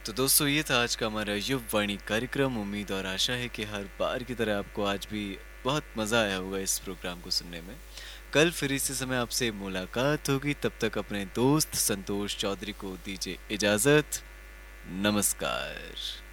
तो दोस्तों ये था आज का हमारा युववाणी कार्यक्रम। उम्मीद और आशा है कि हर बार की तरह आपको आज भी बहुत मज़ा आया होगा इस प्रोग्राम को सुनने में। कल फिर इसी समय आपसे मुलाकात होगी, तब तक अपने दोस्त संतोष चौधरी को दीजिए इजाज़त। नमस्कार।